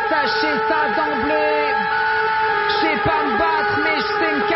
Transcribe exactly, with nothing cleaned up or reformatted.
sachez ça d'emblée. Je sais pas me battre, mais je sais me